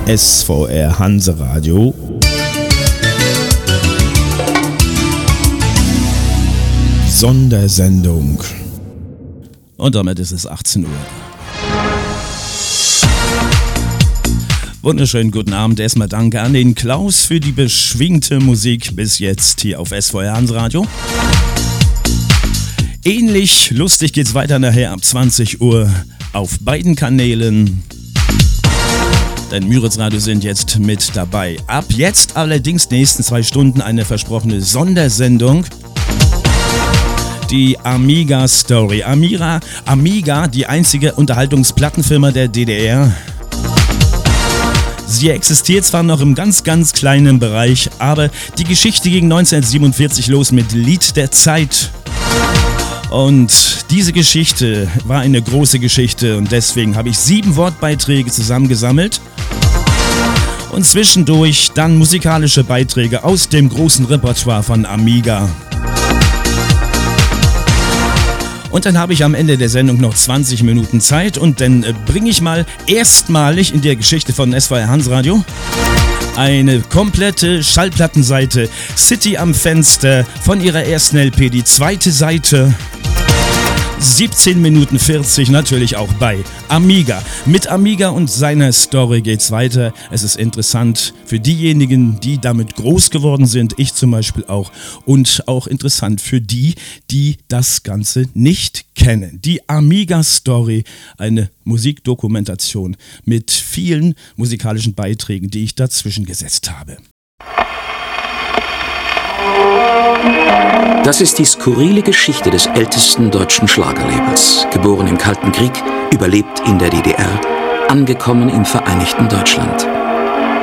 SVR Hanseradio. Sondersendung. Und damit ist es 18 Uhr. Wunderschönen guten Abend. Erstmal danke an den Klaus für die beschwingte Musik bis jetzt hier auf SVR Hanseradio. Ähnlich lustig geht's weiter nachher ab 20 Uhr auf beiden Kanälen. Denn Müritz Radio sind jetzt mit dabei. Ab jetzt allerdings nächsten 2 Stunden eine versprochene Sondersendung. Die Amiga Story. Amiga, die einzige Unterhaltungsplattenfirma der DDR. Sie existiert zwar noch im ganz, ganz kleinen Bereich, aber die Geschichte ging 1947 los mit Lied der Zeit. Und diese Geschichte war eine große Geschichte und deswegen habe ich 7 Wortbeiträge zusammengesammelt. Und zwischendurch dann musikalische Beiträge aus dem großen Repertoire von Amiga. Und dann habe ich am Ende der Sendung noch 20 Minuten Zeit und dann bringe ich mal erstmalig in der Geschichte von SVR Hanseradio eine komplette Schallplattenseite City am Fenster von ihrer ersten LP, die zweite Seite. 17 Minuten 40 natürlich auch bei Amiga. Mit Amiga und seiner Story geht's weiter. Es ist interessant für diejenigen, die damit groß geworden sind, ich zum Beispiel auch, und auch interessant für die, die das Ganze nicht kennen. Die Amiga Story, eine Musikdokumentation mit vielen musikalischen Beiträgen, die ich dazwischen gesetzt habe. Das ist die skurrile Geschichte des ältesten deutschen Schlagerlabels. Geboren im Kalten Krieg, überlebt in der DDR, angekommen im Vereinigten Deutschland.